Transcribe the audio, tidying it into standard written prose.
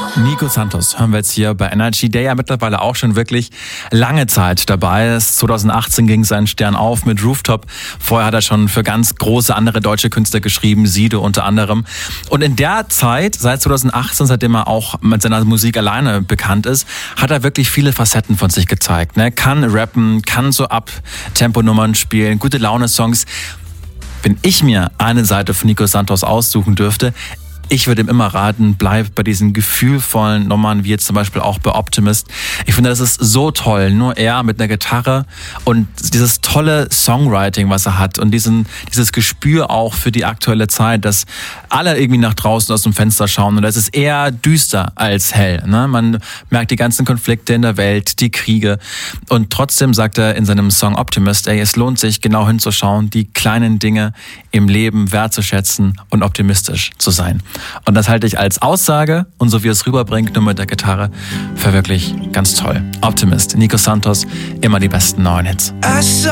Nico Santos hören wir jetzt hier bei Energy, der ja mittlerweile auch schon wirklich lange Zeit dabei ist. 2018 ging sein Stern auf mit Rooftop. Vorher hat er schon für ganz große andere deutsche Künstler geschrieben, Sido unter anderem. Und in der Zeit, seit 2018, seitdem er auch mit seiner Musik alleine bekannt ist, hat er wirklich viele Facetten von sich gezeigt. Kann rappen, kann so Up-Tempo-Nummern spielen, gute Laune-Songs. Wenn ich mir eine Seite von Nico Santos aussuchen dürfte, ich würde ihm immer raten, bleib bei diesen gefühlvollen Nummern, wie jetzt zum Beispiel auch bei Optimist. Ich finde, das ist so toll. Nur er mit einer Gitarre und dieses tolle Songwriting, was er hat und dieses Gespür auch für die aktuelle Zeit, dass alle irgendwie nach draußen aus dem Fenster schauen und es ist eher düster als hell. Man merkt die ganzen Konflikte in der Welt, die Kriege und trotzdem sagt er in seinem Song Optimist, es lohnt sich genau hinzuschauen, die kleinen Dinge im Leben wertzuschätzen und optimistisch zu sein. Und das halte ich als Aussage und so wie es rüberbringt, nur mit der Gitarre, für wirklich ganz toll. Optimist, Nico Santos, immer die besten neuen Hits.